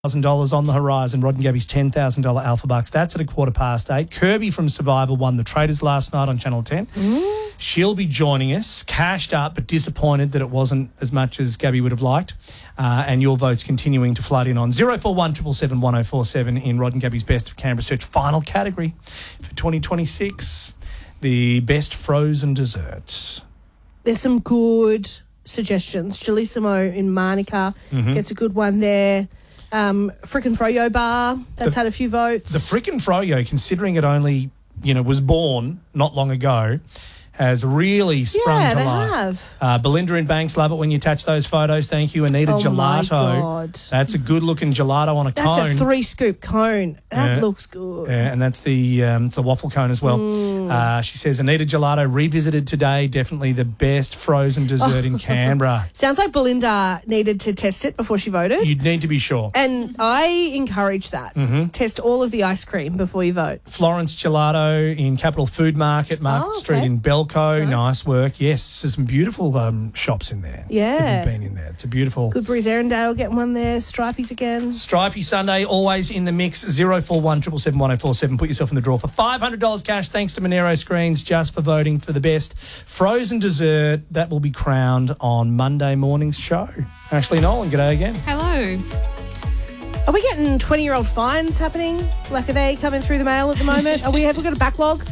$1,000 on the horizon. Rod and Gabby's $10,000 Alpha Bucks. That's at 8:15. Kirby from Survivor won the Traders last night on Channel 10. She'll be joining us, cashed up but disappointed that it wasn't as much as Gabby would have liked. And your votes continuing to flood in on 0417 777 1047 in Rod and Gabby's Best of Canberra Search. Final category for 2026, the best frozen desserts. There's some good suggestions. Jalissimo in Manuka gets a good one there. Frickin' Froyo Bar, that's had a few votes. The Frickin' Froyo, considering it only, was born not long ago, has really sprung to life. Yeah, they have. Belinda in Banks, love it when you touch those photos. Thank you. Anita Gelato. My God. That's a good-looking gelato on a cone. That's a 3-scoop cone. That looks good. Yeah, and that's it's a waffle cone as well. She says, Anita Gelato revisited today, definitely the best frozen dessert in Canberra. Sounds like Belinda needed to test it before she voted. You'd need to be sure. And I encourage that. Test all of the ice cream before you vote. Florence Gelato in Capital Food Market, Market Street in Belco. Nice work. Yes, there's some beautiful shops in there. Yeah. Haven't been in there. It's a beautiful... Goodberry's Erindale getting one there. Stripey's again. Stripey Sunday, always in the mix. 041 777 1047. Put yourself in the draw for $500 cash thanks to Monero Screens just for voting for the best frozen dessert. That will be crowned on Monday morning's show. Ashley Nolan, g'day again. Hello. Are we getting 20-year-old fines happening? Like, are they coming through the mail at the moment? Have we got a backlog?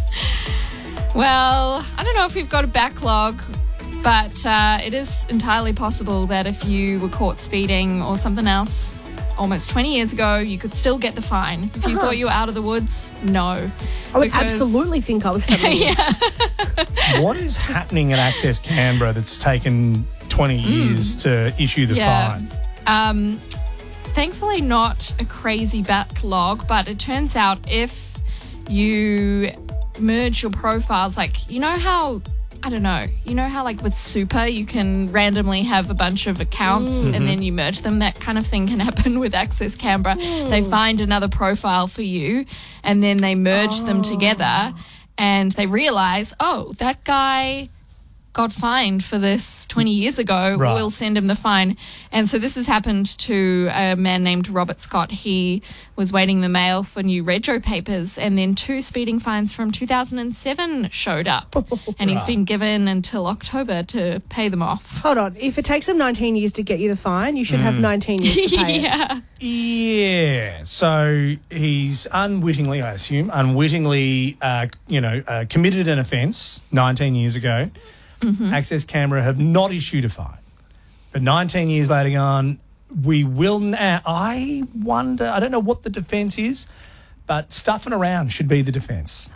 Well, I don't know if we've got a backlog, but it is entirely possible that if you were caught speeding or something else almost 20 years ago, you could still get the fine. If you thought you were out of the woods, no. I would absolutely think I was out of the woods. What is happening at Access Canberra that's taken 20 years to issue the fine? Thankfully not a crazy backlog, but it turns out if you merge your profiles, like, how like with Super you can randomly have a bunch of accounts and then you merge them. That kind of thing can happen with Access Canberra. They find another profile for you and then they merge them together and they realise, that guy got fined for this 20 years ago. Right. We'll send him the fine. And so this has happened to a man named Robert Scott. He was waiting the mail for new rego papers and then 2 speeding fines from 2007 showed up. And he's been given until October to pay them off. Hold on. If it takes them 19 years to get you the fine, you should have 19 years to pay it. Yeah. So he's unwittingly, I assume, committed an offence 19 years ago. Access Canberra have not issued a fine. But 19 years later gone, we will now. I wonder, I don't know what the defence is, but stuffing around should be the defence.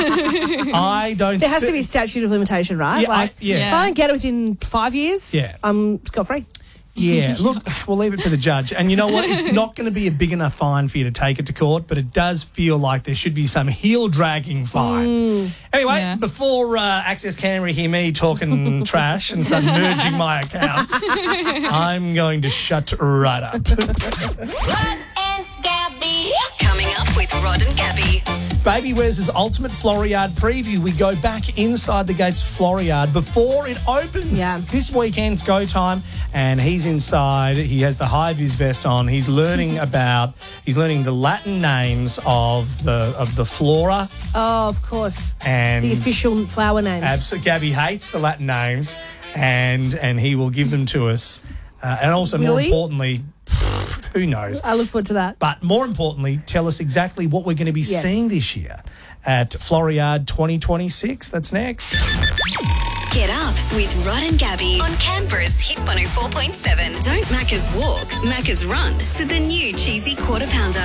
I don't... There has to be a statute of limitation, right? Yeah, if I don't get it within 5 years, I'm scot-free. Yeah, look, we'll leave it to the judge. And you know what? It's not going to be a big enough fine for you to take it to court, but it does feel like there should be some heel-dragging fine. Anyway, before Access Canberra hear me talking trash and start merging my accounts, I'm going to shut right up. Rod and Gabby. Coming up with Rod and Gabby. Baby Wes's Ultimate Floriade preview. We go back inside the gates of Floriade before it opens. Yeah. This weekend's go time, and he's inside. He has the high-vis vest on. He's learning the Latin names of the flora. Oh, of course. And the official flower names. Absolutely. Gabby hates the Latin names, and he will give them to us. And also, more importantly, who knows? I look forward to that. But more importantly, tell us exactly what we're going to be seeing this year at Floriade 2026. That's next. Get up with Rod and Gabby on Canberra's Hit 104.7. Don't Macca's walk, Macca's run to the new cheesy quarter pounder.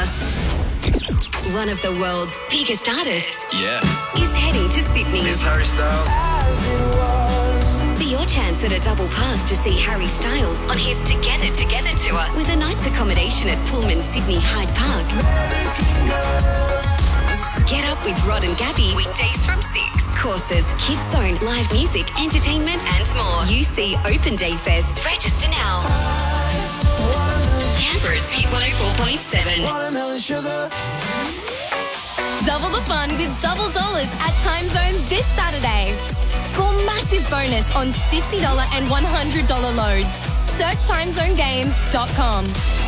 One of the world's biggest artists is heading to Sydney. It's Harry Styles. For your chance at a double pass to see Harry Styles on his Together tour with a night's accommodation at Pullman Sydney Hyde Park. Get up with Rod and Gabby weekdays from 6. Courses, Kids Zone, live music, entertainment and more. UC Open Day Fest. Register now. Canberra's Hit 104.7. Double the fun with double dollars at Time Zone this Saturday. Score massive bonus on $60 and $100 loads. Search timezonegames.com.